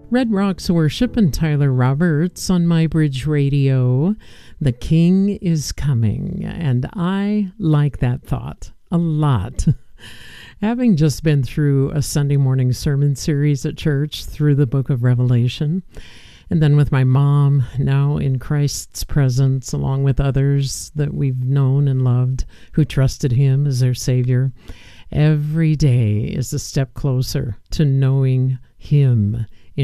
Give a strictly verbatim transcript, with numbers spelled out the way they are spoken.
Red Rocks Worship and Tyler Roberts on My Bridge Radio. The King is coming, and I like that thought a lot. Having just been through a Sunday morning sermon series at church through the book of Revelation, and then with my mom, now in Christ's presence, along with others that we've known and loved who trusted him as their Savior, every day is a step closer to knowing him